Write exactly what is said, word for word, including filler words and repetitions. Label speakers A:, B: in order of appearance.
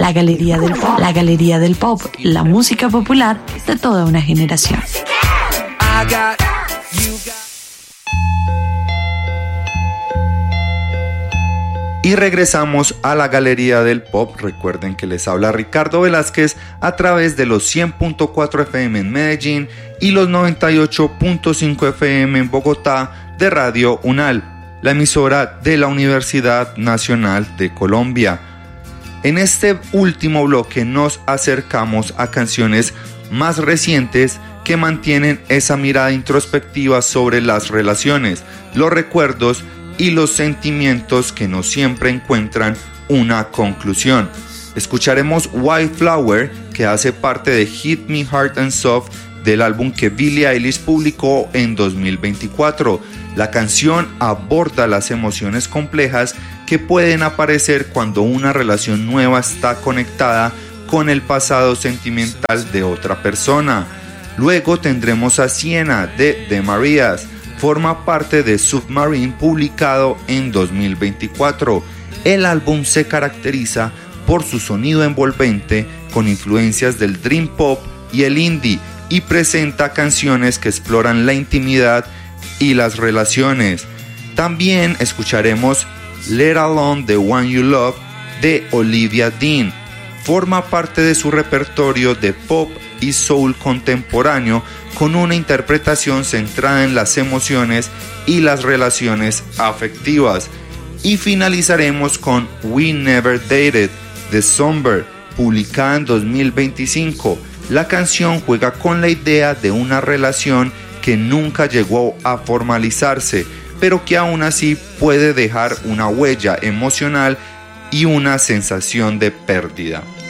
A: La Galería del Pop. La Galería del Pop, la música popular de toda una generación.
B: Y regresamos a la Galería del Pop. Recuerden que les habla Ricardo Velázquez a través de los cien punto cuatro F M en Medellín y los noventa y ocho punto cinco F M en Bogotá de Radio UNAL, la emisora de la Universidad Nacional de Colombia. En este último bloque nos acercamos a canciones más recientes que mantienen esa mirada introspectiva sobre las relaciones, los recuerdos y los sentimientos que no siempre encuentran una conclusión. Escucharemos White Flower, que hace parte de Hit Me Hard and Soft del álbum que Billie Eilish publicó en dos mil veinticuatro. La canción aborda las emociones complejas que pueden aparecer cuando una relación nueva está conectada con el pasado sentimental de otra persona. Luego tendremos a Sienna de The Marías. Forma parte de Submarine, publicado en dos mil veinticuatro. El álbum se caracteriza por su sonido envolvente con influencias del dream pop y el indie y presenta canciones que exploran la intimidad y las relaciones. También escucharemos Let Alone the One You Love de Olivia Dean. Forma parte de su repertorio de pop y soul contemporáneo con una interpretación centrada en las emociones y las relaciones afectivas. Y finalizaremos con We Never Dated de Somber, publicada en dos mil veinticinco. La canción juega con la idea de una relación que nunca llegó a formalizarse, pero que aún así puede dejar una huella emocional y una sensación de pérdida.